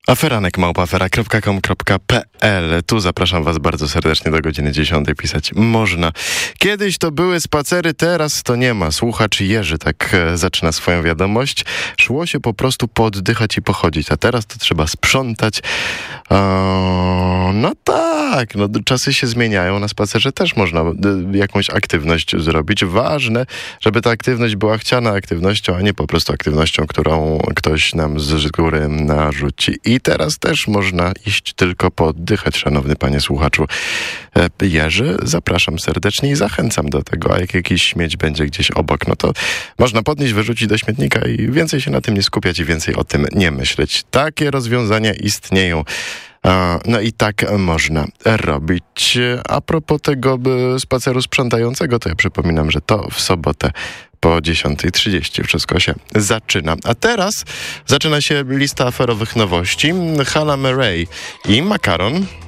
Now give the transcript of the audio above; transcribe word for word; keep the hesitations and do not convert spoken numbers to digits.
Aferanek małpa afera kropka com kropka pe el. Tu zapraszam was bardzo serdecznie do godziny dziesiątej. Pisać można. Kiedyś to były spacery, teraz to nie ma. Słuchacz Jerzy tak e, zaczyna swoją wiadomość. Szło się po prostu pooddychać i pochodzić, a teraz to trzeba sprzątać. O, no tak, no, czasy się zmieniają. Na spacerze też można e, jakąś aktywność zrobić. Ważne, żeby ta aktywność była chciana aktywnością, a nie po prostu aktywnością, którą ktoś nam z góry narzuci. I teraz też można iść tylko pooddychać, szanowny panie słuchaczu. Jerzy, zapraszam serdecznie i zachęcam do tego, a jak jakiś śmieć będzie gdzieś obok, no to można podnieść, wyrzucić do śmietnika i więcej się na tym nie skupiać i więcej o tym nie myśleć. Takie rozwiązania istnieją. No i tak można robić. A propos tego spaceru sprzątającego, to ja przypominam, że to w sobotę po dziesiątej trzydzieści wszystko się zaczyna. A teraz zaczyna się lista aferowych nowości. Hala Murray i Makaron